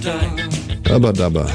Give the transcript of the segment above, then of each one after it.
Aber dabba.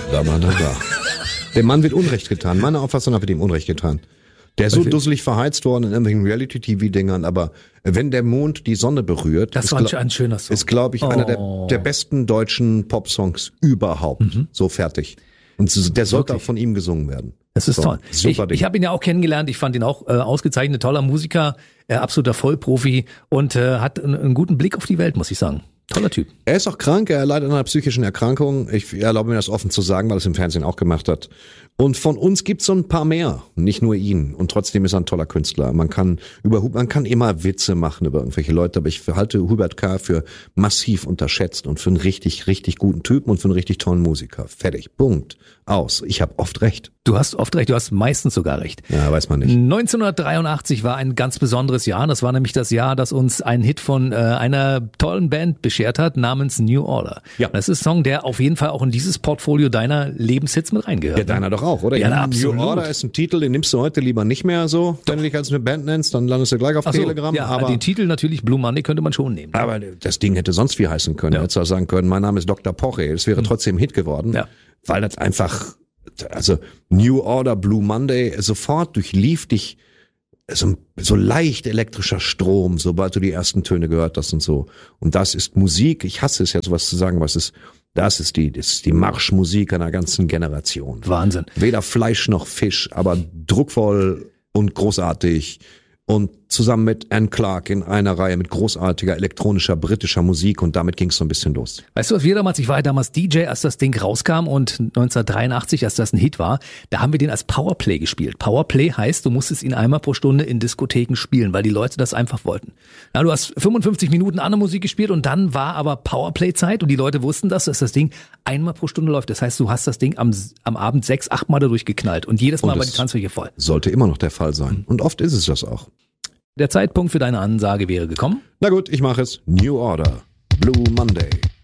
Dem Mann wird Unrecht getan. Meiner Auffassung nach wird ihm Unrecht getan. Der ist so dusselig verheizt worden in irgendwelchen Reality-TV-Dingern, aber wenn der Mond die Sonne berührt, das war ein schöner Song. Ist, glaube ich, einer der besten deutschen Pop-Songs überhaupt. So fertig. Und der sollte auch von ihm gesungen werden. Das ist so, toll. Super Ding. Ich habe ihn ja auch kennengelernt. Ich fand ihn auch ausgezeichnet, toller Musiker, absoluter Vollprofi und hat einen guten Blick auf die Welt, muss ich sagen. Toller Typ. Er ist auch krank, er leidet an einer psychischen Erkrankung. Ich erlaube mir das offen zu sagen, weil er es im Fernsehen auch gemacht hat. Und von uns gibt's so ein paar mehr, nicht nur ihn. Und trotzdem ist er ein toller Künstler. Man kann immer Witze machen über irgendwelche Leute, aber ich halte Hubert K. für massiv unterschätzt und für einen richtig, richtig guten Typen und für einen richtig tollen Musiker. Fertig. Punkt. Aus. Ich habe oft recht. Du hast oft recht, du hast meistens sogar recht. Ja, weiß man nicht. 1983 war ein ganz besonderes Jahr. Das war nämlich das Jahr, das uns einen Hit von einer tollen Band beschert hat, namens New Order. Ja. Das ist ein Song, der auf jeden Fall auch in dieses Portfolio deiner Lebenshits mit reingehört. Ja, deiner doch auch, oder? Ja, absolut. New Order ist ein Titel, den nimmst du heute lieber nicht mehr so. Wenn du dich als eine Band nennst, dann landest du gleich auf Telegram. Ja, aber den Titel natürlich, Blue Monday, könnte man schon nehmen. Aber das Ding hätte sonst wie heißen können. Ja. Hättest du auch sagen können, mein Name ist Dr. Poche. Es wäre trotzdem ein Hit geworden. Ja. Weil das einfach, also New Order, Blue Monday, sofort durchlief dich so leicht elektrischer Strom, sobald du die ersten Töne gehört hast und so. Und das ist Musik. Ich hasse es ja, sowas zu sagen, das ist die Marschmusik einer ganzen Generation. Wahnsinn. Weder Fleisch noch Fisch, aber druckvoll und großartig. Und zusammen mit Anne Clark in einer Reihe mit großartiger elektronischer britischer Musik und damit ging es so ein bisschen los. Weißt du, was wir damals, ich war ja damals DJ, als das Ding rauskam und 1983, als das ein Hit war, da haben wir den als Powerplay gespielt. Powerplay heißt, du musstest ihn einmal pro Stunde in Diskotheken spielen, weil die Leute das einfach wollten. Ja, du hast 55 Minuten andere Musik gespielt und dann war aber Powerplay-Zeit und die Leute wussten dass das Ding einmal pro Stunde läuft. Das heißt, du hast das Ding am Abend 6, 8 Mal dadurch geknallt und jedes Mal war die Tanzfläche voll. Sollte immer noch der Fall sein. Und oft ist es das auch. Der Zeitpunkt für deine Ansage wäre gekommen. Na gut, ich mache es. New Order. Blue Monday.